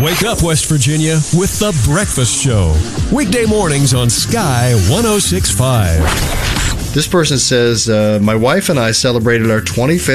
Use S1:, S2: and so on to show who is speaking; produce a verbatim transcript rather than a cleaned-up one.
S1: Wake up, West Virginia, with The Breakfast Show. Weekday mornings on Sky one oh six point five.
S2: This person says, uh, my wife and I celebrated our twenty-fifth